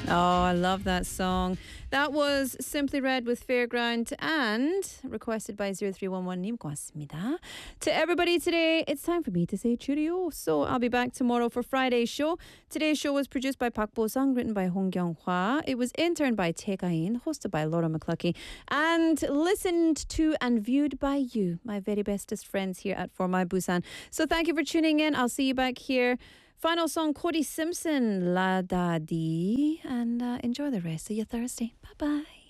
Oh, I love that song. That was Simply Red with Fairground and requested by 0311님. 고맙습니다. To everybody today, it's time for me to say cheerio. So I'll be back tomorrow for Friday's show. Today's show was produced by Park Bo-sung, written by Hong Kyung-hwa. It was interned by Tae Ka-in, hosted by Laura McCluckey, and listened to and viewed by you, my very bestest friends here at For My Busan. So thank you for tuning in. I'll see you back here. Final song, Cody Simpson, La Da Di. And enjoy the rest of your Thursday. Bye-bye.